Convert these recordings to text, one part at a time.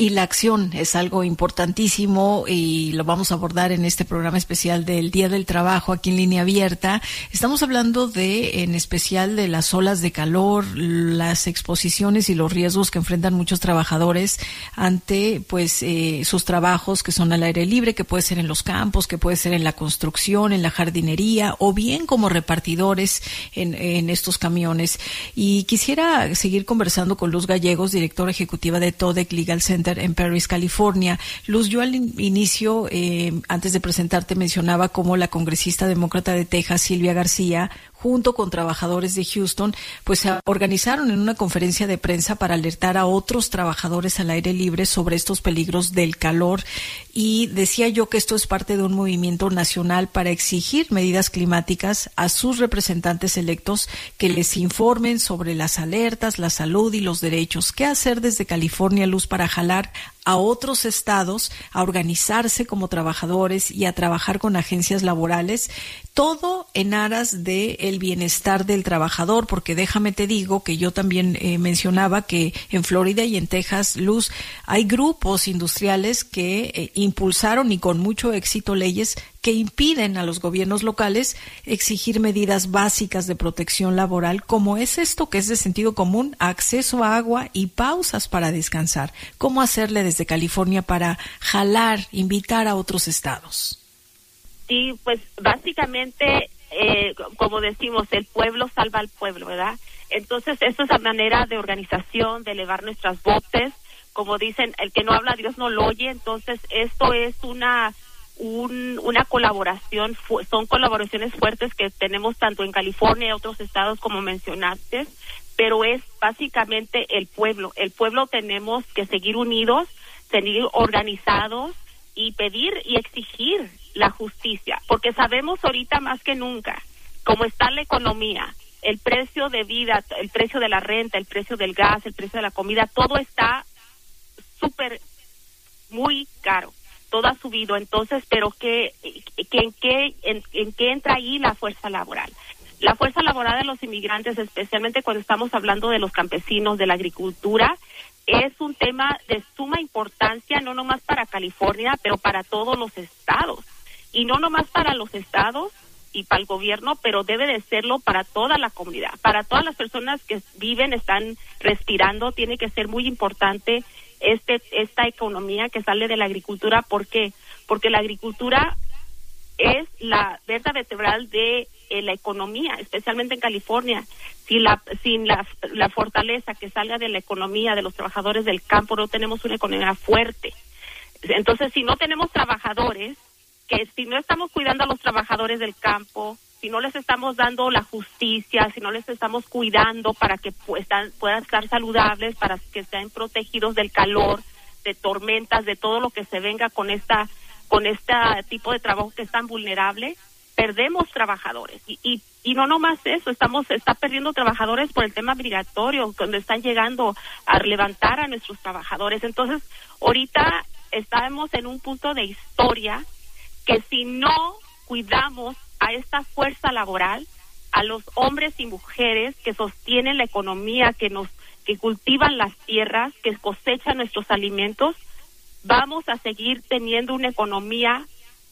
Y la acción es algo importantísimo y lo vamos a abordar en este programa especial del Día del Trabajo aquí en Línea Abierta. Estamos hablando en especial de las olas de calor, las exposiciones y los riesgos que enfrentan muchos trabajadores ante sus trabajos que son al aire libre, que puede ser en los campos, que puede ser en la construcción, en la jardinería o bien como repartidores en estos camiones. Y quisiera seguir conversando con Luz Gallegos, directora ejecutiva de TODEC Legal Center en Perris, California. Luz, yo al inicio, antes de presentarte, mencionaba cómo la congresista demócrata de Texas, Silvia García, junto con trabajadores de Houston, se organizaron en una conferencia de prensa para alertar a otros trabajadores al aire libre sobre estos peligros del calor. Y decía yo que esto es parte de un movimiento nacional para exigir medidas climáticas a sus representantes electos que les informen sobre las alertas, la salud y los derechos. ¿Qué hacer desde California, Luz, para jalar a otros estados a organizarse como trabajadores y a trabajar con agencias laborales, todo en aras de el bienestar del trabajador? Porque déjame te digo que yo también mencionaba que en Florida y en Texas, Luz, hay grupos industriales que impulsaron y con mucho éxito leyes que impiden a los gobiernos locales exigir medidas básicas de protección laboral, como es esto que es de sentido común: acceso a agua y pausas para descansar. ¿Cómo hacerle desde California para jalar, invitar a otros estados? Sí, pues básicamente, como decimos, el pueblo salva al pueblo, ¿verdad? Entonces, eso es la manera de organización, de elevar nuestras voces. Como dicen, el que no habla, Dios no lo oye. Entonces, esto es una colaboración, son colaboraciones fuertes que tenemos tanto en California y otros estados como mencionaste, pero es básicamente el pueblo. El pueblo tenemos que seguir unidos, seguir organizados y pedir y exigir la justicia, porque sabemos ahorita más que nunca cómo está la economía, el precio de vida, el precio de la renta, el precio del gas, el precio de la comida, todo está muy caro. Todo ha subido. Entonces, pero ¿en qué entra ahí la fuerza laboral? La fuerza laboral de los inmigrantes, especialmente cuando estamos hablando de los campesinos, de la agricultura, es un tema de suma importancia, no nomás para California, pero para todos los estados. Y no nomás para los estados y para el gobierno, pero debe de serlo para toda la comunidad. Para todas las personas que viven, están respirando, tiene que ser muy importante esta economía que sale de la agricultura. ¿Por qué? Porque la agricultura es la vértebra vertebral de la economía, especialmente en California. Sin la fortaleza que salga de la economía de los trabajadores del campo, no tenemos una economía fuerte. Entonces, si no tenemos trabajadores, si no estamos cuidando a los trabajadores del campo, si no les estamos dando la justicia, si no les estamos cuidando para que puedan estar saludables, para que estén protegidos del calor, de tormentas, de todo lo que se venga con este tipo de trabajo que es tan vulnerable, perdemos trabajadores. Y no nomás eso, está perdiendo trabajadores por el tema migratorio, cuando están llegando a levantar a nuestros trabajadores. Entonces, ahorita estamos en un punto de historia que si no cuidamos a esta fuerza laboral, a los hombres y mujeres que sostienen la economía, que cultivan las tierras, que cosechan nuestros alimentos, vamos a seguir teniendo una economía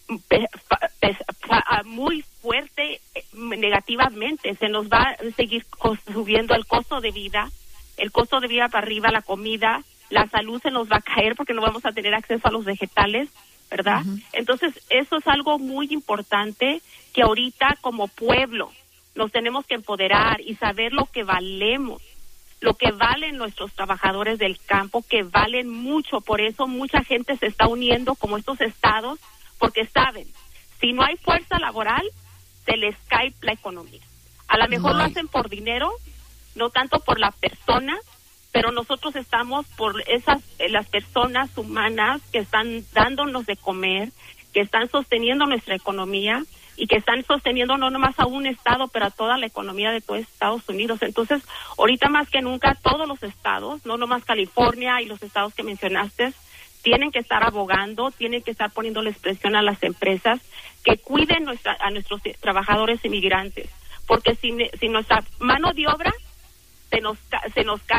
muy fuerte negativamente. Se nos va a seguir subiendo el costo de vida para arriba, la comida, la salud se nos va a caer porque no vamos a tener acceso a los vegetales, ¿verdad? Uh-huh. Entonces, eso es algo muy importante que ahorita como pueblo nos tenemos que empoderar y saber lo que valemos, lo que valen nuestros trabajadores del campo, que valen mucho. Por eso mucha gente se está uniendo como estos estados, porque saben, si no hay fuerza laboral, se les cae la economía. A lo mejor lo hacen por dinero, no tanto por la persona, pero nosotros estamos por las personas humanas que están dándonos de comer, que están sosteniendo nuestra economía y que están sosteniendo no nomás a un estado, pero a toda la economía de todo Estados Unidos. Entonces, ahorita más que nunca, todos los estados, no nomás California y los estados que mencionaste, tienen que estar abogando, tienen que estar poniéndoles presión a las empresas que cuiden a nuestros trabajadores inmigrantes, porque si nuestra mano de obra se nos cae